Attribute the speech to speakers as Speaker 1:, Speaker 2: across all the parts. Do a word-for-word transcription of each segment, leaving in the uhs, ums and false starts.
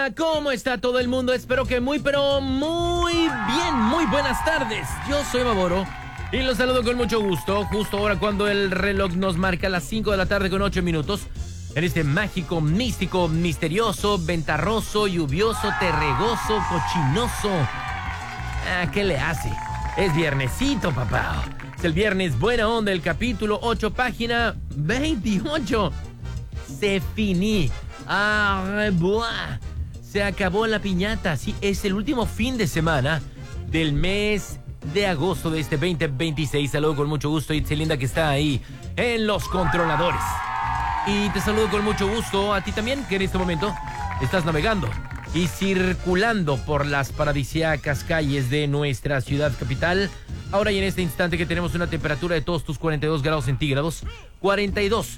Speaker 1: Hola, ¿cómo está todo el mundo? Espero que muy, pero muy bien, muy buenas tardes. Yo soy Maboro y los saludo con mucho gusto, justo ahora cuando el reloj nos marca las cinco de la tarde con ocho minutos, en este mágico, místico, misterioso, ventarroso, lluvioso, terregoso, cochinoso. Ah, ¿qué le hace? Es viernesito, papá. Es el viernes buena onda, el capítulo ocho, página veintiocho. Se finí. Ah, buah. Se acabó la piñata. Sí, es el último fin de semana del mes de agosto de este veinte veintiséis. Saludo con mucho gusto a Itzelinda, que está ahí en los controladores. Y te saludo con mucho gusto a ti también, que en este momento estás navegando y circulando por las paradisíacas calles de nuestra ciudad capital. Ahora y en este instante que tenemos una temperatura de todos tus cuarenta y dos grados centígrados, cuarenta y dos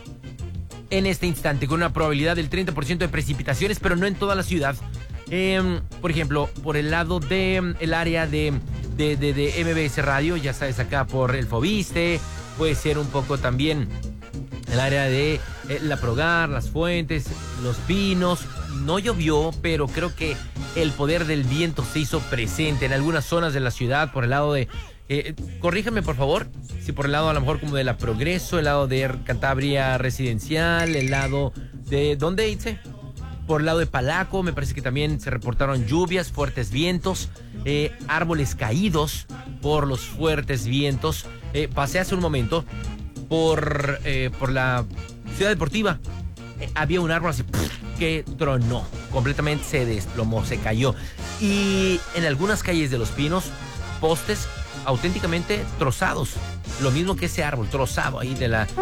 Speaker 1: en este instante, con una probabilidad del treinta por ciento de precipitaciones, pero no en toda la ciudad. Eh, por ejemplo, por el lado de eh, el área de, de, de, de M B S Radio, ya sabes, acá por el Fobiste, puede ser un poco también el área de eh, La Progar, Las Fuentes, Los Pinos. No llovió, pero creo que el poder del viento se hizo presente en algunas zonas de la ciudad, por el lado de... Eh, corríjame, por favor, si por el lado a lo mejor como de La Progreso, el lado de Cantabria Residencial, el lado de... ¿Dónde, Itze? Por el lado de Palaco, me parece que también se reportaron lluvias, fuertes vientos, eh, árboles caídos por los fuertes vientos. Eh, pasé hace un momento por, eh, por la Ciudad Deportiva. Eh, había un árbol así que tronó, completamente se desplomó, se cayó. Y en algunas calles de Los Pinos, postes auténticamente trozados, lo mismo que ese árbol trozado ahí de la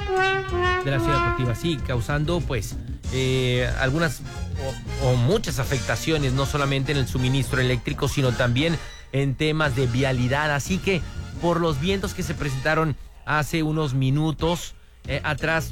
Speaker 1: de la Ciudad Deportiva, sí, causando pues eh, algunas o, o muchas afectaciones, no solamente en el suministro eléctrico, sino también en temas de vialidad. Así que por los vientos que se presentaron hace unos minutos eh, atrás,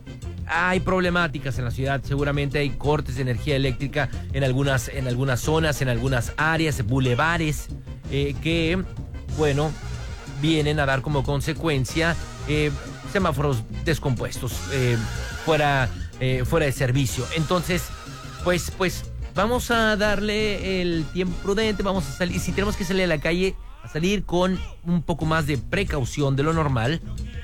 Speaker 1: hay problemáticas en la ciudad. Seguramente hay cortes de energía eléctrica en algunas, en algunas zonas, en algunas áreas, bulevares, eh, que, bueno, vienen a dar como consecuencia eh, semáforos descompuestos, eh, fuera, eh, fuera de servicio. Entonces, pues, pues, vamos a darle el tiempo prudente, vamos a salir, si tenemos que salir a la calle, a salir con un poco más de precaución de lo normal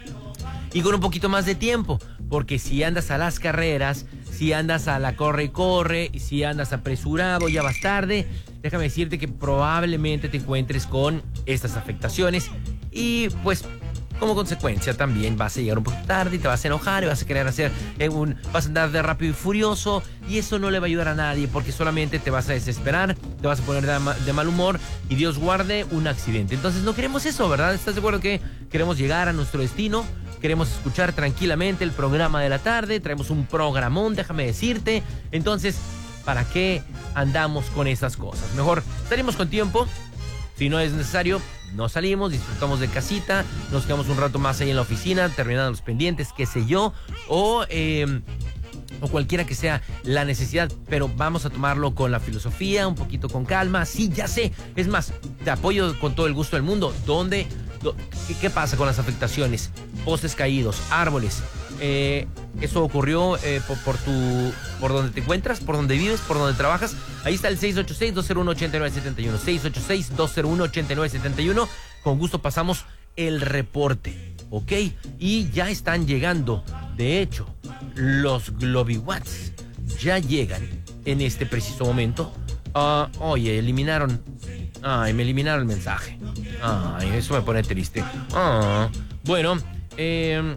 Speaker 1: y con un poquito más de tiempo, porque si andas a las carreras, si andas a la corre y corre, y si andas apresurado, ya vas tarde, déjame decirte que probablemente te encuentres con estas afectaciones y pues como consecuencia también vas a llegar un poco tarde y te vas a enojar y vas a querer hacer eh, un, vas a andar de rápido y furioso, y eso no le va a ayudar a nadie, porque solamente te vas a desesperar, te vas a poner de, de mal humor y Dios guarde un accidente. Entonces no queremos eso, ¿verdad? ¿Estás de acuerdo que queremos llegar a nuestro destino? Queremos escuchar tranquilamente el programa de la tarde, traemos un programón, déjame decirte. Entonces, ¿para qué andamos con esas cosas? Mejor salimos con tiempo. Si no es necesario, no salimos, disfrutamos de casita, nos quedamos un rato más ahí en la oficina, terminando los pendientes, qué sé yo, o, eh, o cualquiera que sea la necesidad, pero vamos a tomarlo con la filosofía, un poquito con calma. Sí, ya sé, es más, te apoyo con todo el gusto del mundo. ¿Dónde? ¿Qué, qué pasa con las afectaciones? Postes caídos, árboles. Eh, eso ocurrió eh, por, por tu, por donde te encuentras, por donde vives, por donde trabajas. Ahí está el seis ocho seis, dos cero uno, ocho nueve siete uno. seis ocho seis, dos cero uno, ocho nueve siete uno. Con gusto pasamos el reporte, ¿ok? Y ya están llegando, de hecho, los Globiwatts ya llegan en este preciso momento. Uh, oye, eliminaron. Ay, me eliminaron el mensaje. Ay, eso me pone triste. Ah, bueno, eh,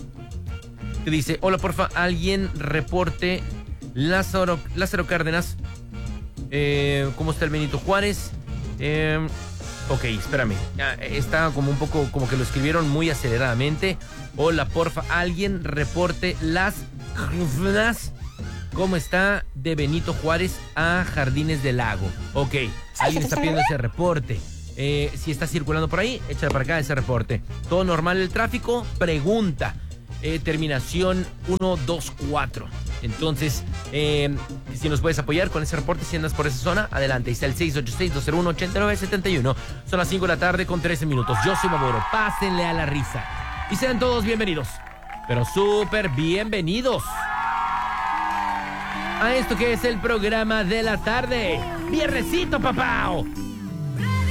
Speaker 1: te dice, hola, porfa, alguien reporte Lázaro, Lázaro Cárdenas. Eh, ¿Cómo está el Benito Juárez? Eh, ok, espérame. Está como un poco, como que lo escribieron muy aceleradamente. Hola, porfa, alguien reporte las... ¿Cómo está de Benito Juárez a Jardines del Lago? Ok, alguien está pidiendo ese reporte. Eh, si está circulando por ahí, échale para acá ese reporte. ¿Todo normal el tráfico? Pregunta. Eh, terminación uno dos cuatro. Entonces, eh, si nos puedes apoyar con ese reporte, si andas por esa zona, adelante. Ahí está el seis ocho seis, dos cero uno, ocho nueve siete uno. Son las cinco de la tarde con trece minutos. Yo soy Maboro. Pásenle a la risa. Y sean todos bienvenidos. Pero súper bienvenidos a esto que es el programa de la tarde. ¡Viernesito, papá!